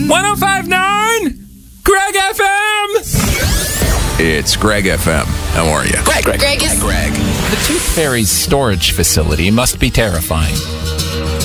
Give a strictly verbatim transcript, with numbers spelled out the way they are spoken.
one oh five point nine Greg F M. It's Greg F M. How are you? Greg, Greg, Greg, is- Greg. The Tooth Fairy's storage facility must be terrifying.